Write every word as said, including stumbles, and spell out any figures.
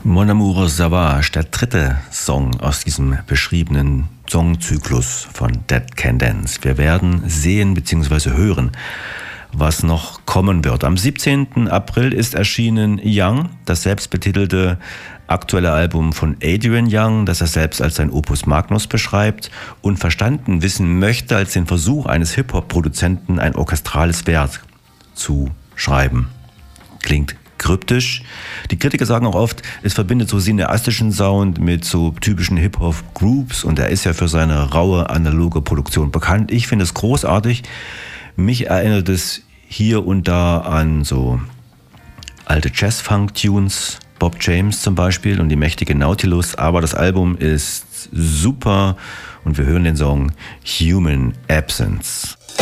Mon Amour Sauvage, der dritte Song aus diesem beschriebenen Songzyklus von Dead Can Dance. Wir werden sehen bzw. hören, was noch kommen wird. Am siebzehnten April ist erschienen Young, das selbstbetitelte aktuelle Album von Adrian Young, das er selbst als sein Opus Magnus beschreibt und verstanden wissen möchte als den Versuch eines Hip-Hop-Produzenten, ein orchestrales Werk zu schreiben. Klingt kryptisch. Die Kritiker sagen auch oft, es verbindet so cineastischen Sound mit so typischen Hip-Hop-Groups und er ist ja für seine raue, analoge Produktion bekannt. Ich finde es großartig. Mich erinnert es hier und da an so alte Jazz-Funk-Tunes, Bob James zum Beispiel und die mächtige Nautilus, aber das Album ist super und wir hören den Song Human Absence.